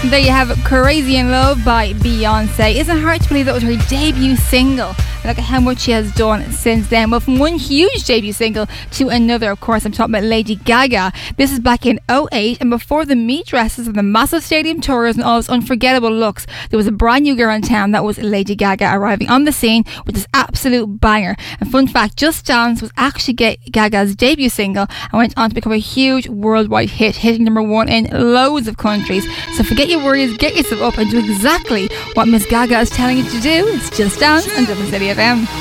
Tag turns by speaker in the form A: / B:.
A: There you have it, Crazy in Love by Beyonce. Isn't it hard to believe that was her debut single? Look at how much she has done since then. Well, from one huge debut single to another, of course, I'm talking about Lady Gaga. This is back in 2008, and before the meat dresses and the massive stadium tours and all those unforgettable looks, there was a brand new girl in town. That was Lady Gaga arriving on the scene with this absolute banger. And fun fact, Just Dance was actually Gaga's debut single and went on to become a huge worldwide hit, hitting #1 in loads of countries. So forget your worries, get yourself up and do exactly what Miss Gaga is telling you to do. It's Just Dance on Dublin City FM.